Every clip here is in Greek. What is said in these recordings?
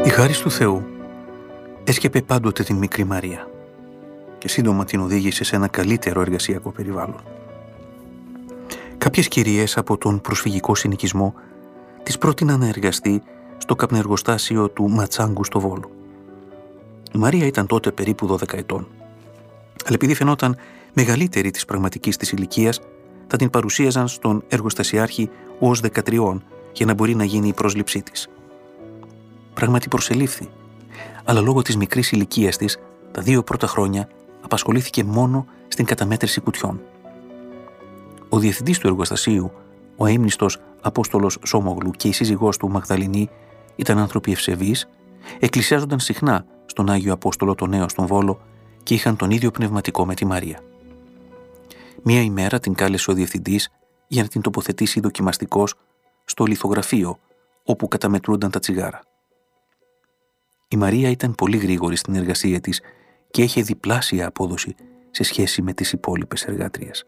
Η χάρις του Θεού έσκεπε πάντοτε την μικρή Μαρία και σύντομα την οδήγησε σε ένα καλύτερο εργασιακό περιβάλλον. Κάποιες κυρίες από τον προσφυγικό συνοικισμό της πρότειναν να εργαστεί στο καπνεργοστάσιο του Ματσάγκου στο Βόλο. Η Μαρία ήταν τότε περίπου 12 ετών, αλλά επειδή φαινόταν μεγαλύτερη της πραγματικής της ηλικίας, θα την παρουσίαζαν στον εργοστασιάρχη ως 13 για να μπορεί να γίνει η πρόσληψή της. Πράγματι προσελήφθη, αλλά λόγω της μικρής ηλικίας της, τα 2 πρώτα χρόνια απασχολήθηκε μόνο στην καταμέτρηση κουτιών. Ο διευθυντής του εργοστασίου, ο αείμνηστος Απόστολος Σόμογλου και η σύζυγός του Μαγδαληνή ήταν άνθρωποι ευσεβείς, εκκλησιάζονταν συχνά στον Άγιο Απόστολο τον Νέο στον Βόλο και είχαν τον ίδιο πνευματικό με τη Μαρία. Μία ημέρα την κάλεσε ο διευθυντής για να την τοποθετήσει δοκιμαστικός στο λιθογραφείο όπου καταμετρούνταν τα τσιγάρα. Η Μαρία ήταν πολύ γρήγορη στην εργασία της και είχε διπλάσια απόδοση σε σχέση με τις υπόλοιπες εργάτριες.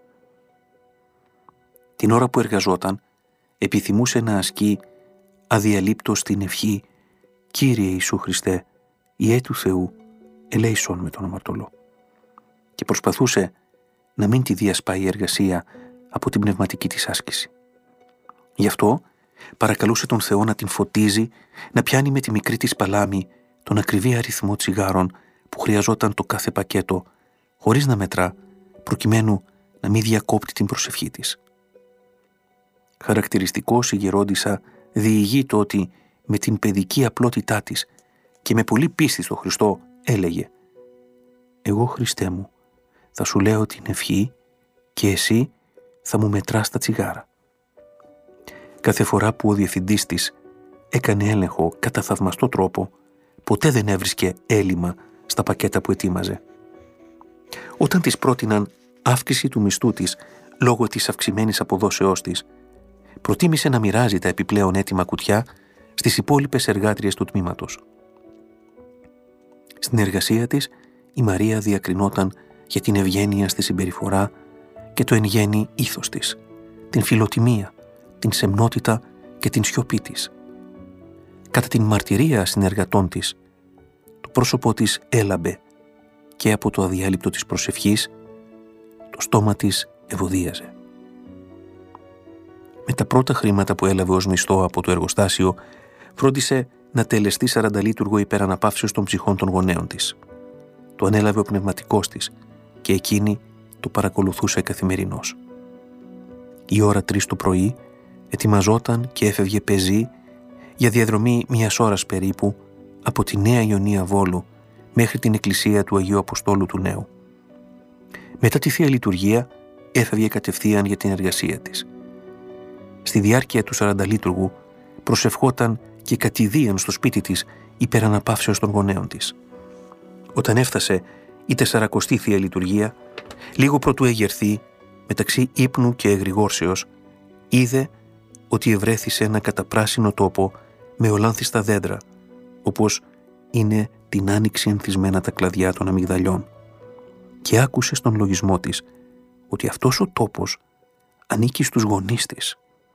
Την ώρα που εργαζόταν, επιθυμούσε να ασκεί αδιαλείπτως την ευχή «Κύριε Ιησού Χριστέ, Υιέ του Θεού, ελέησον με τον αμαρτωλό» και προσπαθούσε να μην τη διασπάει η εργασία από την πνευματική της άσκηση. Γι' αυτό παρακαλούσε τον Θεό να την φωτίζει, να πιάνει με τη μικρή της παλάμη τον ακριβή αριθμό τσιγάρων που χρειαζόταν το κάθε πακέτο, χωρίς να μετρά, προκειμένου να μην διακόπτει την προσευχή της. Χαρακτηριστικός η γερόντισσα διηγεί το ότι με την παιδική απλότητά της και με πολλή πίστη στο Χριστό έλεγε «Εγώ, Χριστέ μου, θα σου λέω την ευχή και εσύ θα μου μετράς τα τσιγάρα». Κάθε φορά που ο διευθυντής της έκανε έλεγχο κατά θαυμαστό τρόπο, ποτέ δεν έβρισκε έλλειμμα στα πακέτα που ετοίμαζε. Όταν της πρότειναν αύξηση του μισθού της λόγω της αυξημένης αποδόσεώς της, προτίμησε να μοιράζει τα επιπλέον έτοιμα κουτιά στις υπόλοιπες εργάτριες του τμήματος. Στην εργασία της, η Μαρία διακρινόταν για την ευγένεια στη συμπεριφορά και το εν γέννη ήθος της, την φιλοτιμία, την σεμνότητα και την σιωπή της. Κατά την μαρτυρία συνεργατών της, το πρόσωπό της έλαμπε και από το αδιάλειπτο της προσευχής, το στόμα της ευωδίαζε. Με τα πρώτα χρήματα που έλαβε ως μισθό από το εργοστάσιο, φρόντισε να τελεστεί 40λίτουργο υπεραναπαύσεως των ψυχών των γονέων της. Το ανέλαβε ο πνευματικός της και εκείνη το παρακολουθούσε καθημερινώς. Η ώρα 3 το πρωί ετοιμαζόταν και έφευγε πεζή για διαδρομή 1 ώρας περίπου από τη Νέα Ιωνία Βόλου μέχρι την εκκλησία του Αγίου Αποστόλου του Νέου. Μετά τη Θεία Λειτουργία έφευγε κατευθείαν για την εργασία της. Στη διάρκεια του 40λίτουργου προσευχόταν και κατηδίαν στο σπίτι της υπεραναπαύσεως των γονέων της. Όταν έφτασε η 40η Θεία Λειτουργία, λίγο προτού εγερθεί, μεταξύ ύπνου και εγρηγόρσεως, είδε ότι ευρέθη σε ένα καταπράσινο τόπο με ολάνθιστα δέντρα, όπως είναι την άνοιξη ενθισμένα τα κλαδιά των αμυγδαλιών, και άκουσε στον λογισμό της ότι αυτός ο τόπος ανήκει στους γονείς της.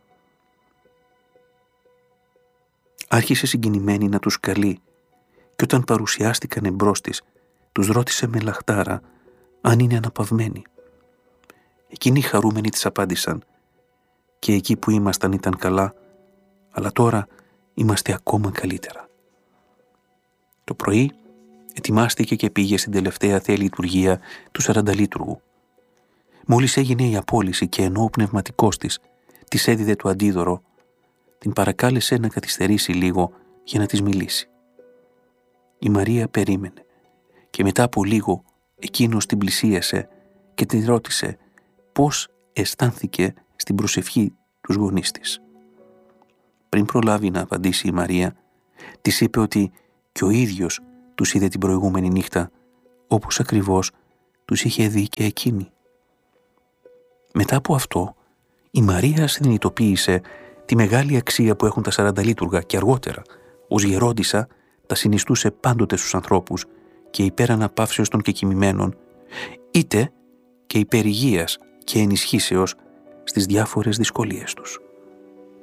Άρχισε συγκινημένη να τους καλεί και όταν παρουσιάστηκαν εμπρός της, τους ρώτησε με λαχτάρα αν είναι αναπαυμένοι. Εκείνοι χαρούμενοι της απάντησαν «Και εκεί που ήμασταν ήταν καλά, αλλά τώρα είμαστε ακόμα καλύτερα». Το πρωί ετοιμάστηκε και πήγε στην τελευταία Θεία Λειτουργία του 40λίτουργου. Μόλις έγινε η απόλυση και ενώ ο πνευματικός της έδιδε το αντίδωρο, την παρακάλεσε να καθυστερήσει λίγο για να της μιλήσει. Η Μαρία περίμενε και μετά από λίγο εκείνος την πλησίασε και την ρώτησε πώς αισθάνθηκε στην προσευχή τους γονείς της. Πριν προλάβει να απαντήσει η Μαρία, της είπε ότι και ο ίδιος τους είδε την προηγούμενη νύχτα, όπως ακριβώς τους είχε δει και εκείνη. Μετά από αυτό, η Μαρία συνειδητοποίησε τη μεγάλη αξία που έχουν τα 40λίτουργα και αργότερα, ως γερόντισσα, τα συνιστούσε πάντοτε στους ανθρώπους και υπέρ αναπαύσεως των κεκοιμημένων, είτε και υπέρ υγείας και ενισχύσεως στις διάφορες δυσκολίες τους.